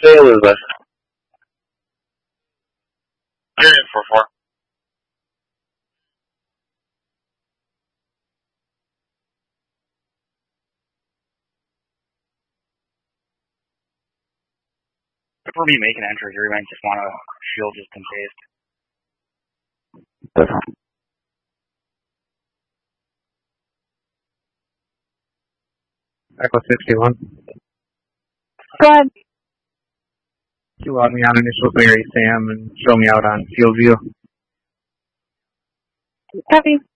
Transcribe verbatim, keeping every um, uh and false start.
Hey, Elizabeth. You're in for four. For me making entries, you might just want to shield just in case. Definitely. Echo sixty-one. Go ahead. You log me on initial Mary Sam and show me out on field view. Copy.